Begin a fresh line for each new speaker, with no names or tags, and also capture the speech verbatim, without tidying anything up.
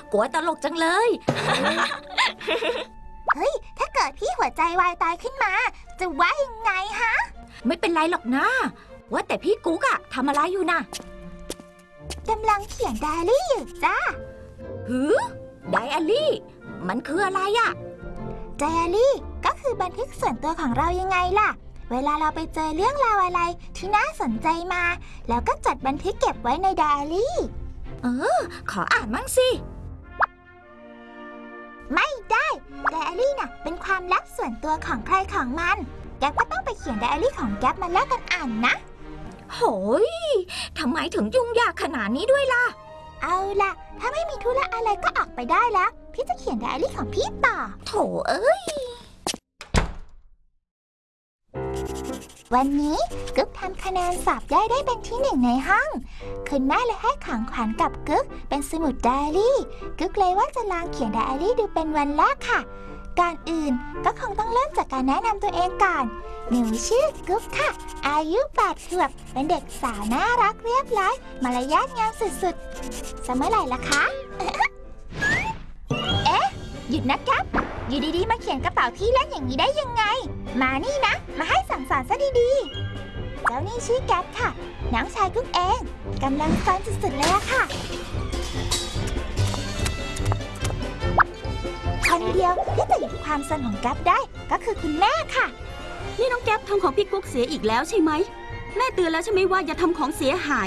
กลัวตลกจังเลย
เฮ้ยถ้าเกิดพี่หัวใจวายตายขึ้นมาจะว่ายังไงฮะ
ไม่เป็นไรหรอกนะว่าแต่พี่กุ๊กอะทำอะไรอยู่นะ
กำลังเขียนไดอารี่อยู่จ้า
หือไดอารี่มันคืออะไรอะ
ไดอารี่ก็คือบันทึกส่วนตัวของเรายังไงล่ะเวลาเราไปเจอเรื่องราวอะไรที่น่าสนใจมาแล้วก็จดบันทึกเก็บไว้ในไดอารี่
เออขออ่านมั่งสิ
ไม่ได้ไดอารี่น่ะเป็นความลับส่วนตัวของใครของมันแก๊ปก็ต้องไปเขียนไดอารี่ของแก๊ปมาแลกกันอ่านนะ
โหยทำไมถึงยุ่งยากขนาดนี้ด้วยล่ะ
เอาล่ะถ้าไม่มีธุระอะไรก็ออกไปได้แล้วพี่จะเขียนไดอารี่ของพี่ต่อ
โถเอ้ย
วันนี้กึ๊กทำคะแนนสอบได้ได้เป็นที่หนึ่งในห้องคุณแม่เลยให้ของขวัญกับกึ๊กเป็นสมุดไดอารี่กึ๊กเลยว่าจะลองเขียนไดอารี่ดูเป็นวันแรกค่ะก่อนอื่นก็คงต้องเริ่มจากการแนะนำตัวเองก่อนหนูชื่อกึ๊กค่ะอายุแปดขวบเป็นเด็กสาวน่ารักเรียบร้อยมารยาทงามสุดๆสมัยไหร่ล่ะคะ เอ๊ะหยุดนะครับอยู่ดีๆมาเขียนกระเป๋าที่เล่นอย่างนี้ได้ยังไงมานี่นะมาให้สั่งสอนซะดีๆเจ้านี่ชื่อแก๊ปค่ะน้องชายกุ๊กเองกำลังซ้อนสุดๆเลยอะค่ะคนเดียวที่จะหยุดความซนของแก๊ปได้ก็คือคุณแม่ค่ะ
นี่น้องแก๊ปทำของพี่กุ๊กเสียอีกแล้วใช่ไหมแม่เตือนแล้วใช่ไหมว่าอย่าทำของเสียหาย